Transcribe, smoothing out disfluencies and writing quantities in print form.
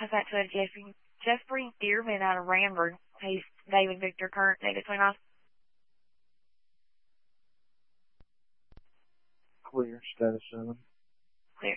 How's that to Jeffrey Dearman out of Ranford. He's David Victor Kurt, David Twin Off. Clear, status 7.